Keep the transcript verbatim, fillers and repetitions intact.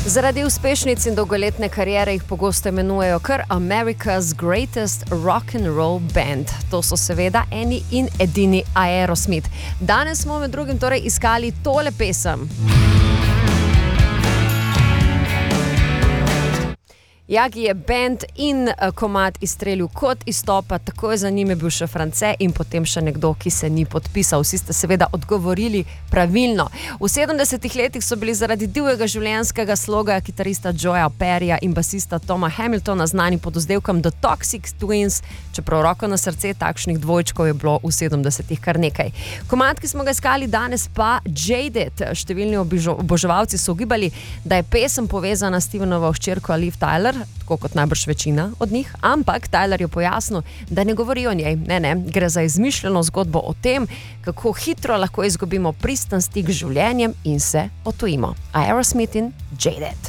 Zaradi uspešnic in dolgoletne kariere jih pogosto imenujejo kar America's Greatest Rock and Roll Band. To so seveda eni in edini Aerosmith. Danes smo med drugim torej iskali tole pesem. Jaki je band in komad izstrelil kot izstopa, takoj za njim je bil še France in potem še nekdo, ki se ni podpisal. Vsi ste seveda odgovorili pravilno. V sedemdesetih letih so bili zaradi divjega življenjskega sloga kitarista Joeja Perryja in basista Toma Hamiltona znani pod vzdevkom The Toxic Twins, čeprav roko na srce takšnih dvojčkov je bilo v sedemdesetih kar nekaj. Komad, ki smo ga iskali danes, pa Jaded. Številni oboževalci so ugibali, da je pesem povezana s Stevenovo hčerko Liv Tyler, tako kot najbrž večina od njih, ampak Tyler je pojasnil, da ne govori o njej. Ne, ne, gre za izmišljeno zgodbo o tem, kako hitro lahko izgubimo pristen stik z življenjem in se odtujimo. Aerosmith in Jaded.